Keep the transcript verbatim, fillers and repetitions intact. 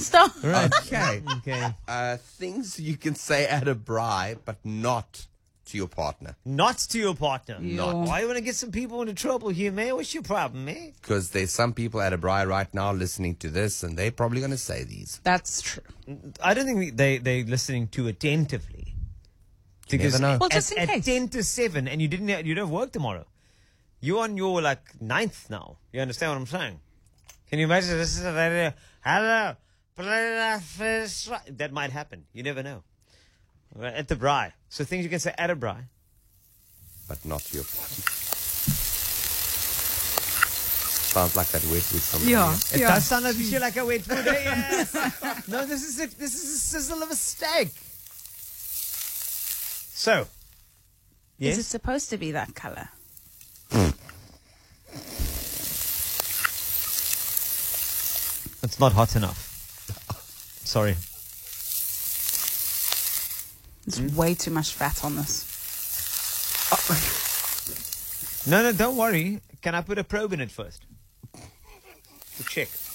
Stop. Right. Okay. Okay. Uh, things you can say at a braai, but not to your partner. Not to your partner. Not. Why you want to get some people into trouble here, man? What's your problem, man? Because there's some people at a braai right now listening to this, and they're probably going to say these. That's true. I don't think they, they're listening too attentively. Because never know. Well, at, just in at case. ten to seven, and you didn't have, you don't have work tomorrow. You're on your, like, ninth now. You understand what I'm saying? Can you imagine? This is a very, hello. That might happen. You never know. At the braai. So things you can say at a braai. But not to your partner. Sounds like that wet with somebody. Yeah. It yeah. does sound official like a wet food. eh? Yes. No, this is a, this is a sizzle of a steak. So, yes, Is it supposed to be that color? it's not hot enough. Sorry. There's way too much fat on this. No, no, don't worry. Can I put a probe in it first? To check.